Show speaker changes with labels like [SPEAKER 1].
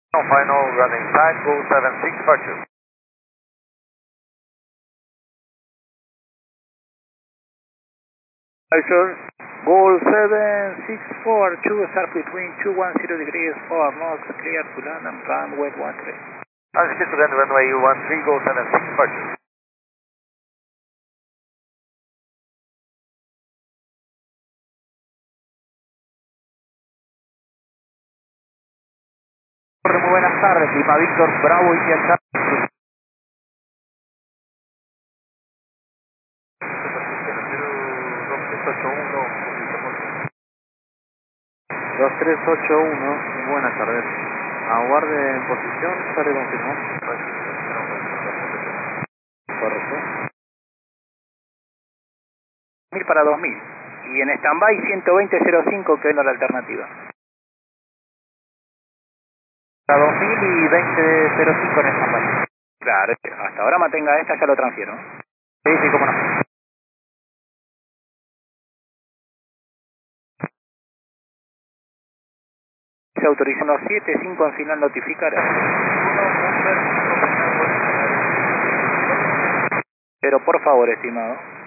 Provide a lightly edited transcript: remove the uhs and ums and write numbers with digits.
[SPEAKER 1] Final running side, go 76 departure.
[SPEAKER 2] Sure. Goal 764, 2 start between 210 degrees 4 knots, clear to land and runway 13.
[SPEAKER 1] Altitude to land runway 13, go 76 departure.
[SPEAKER 2] Muy buenas tardes, Lima Víctor Bravo y Charlie. 2381, buenas tardes. Aguarde en posición, ya le confirmó. Correcto. 1000 para 2000. Y en stand-by 120.05, que es la alternativa. Para 2000 y 20.05 en stand-by. Claro, hasta ahora mantenga esta, ya lo transfiero. Sí, sí, cómo no. Se autoriza unos 75 en final notificar. Pero por favor, estimado.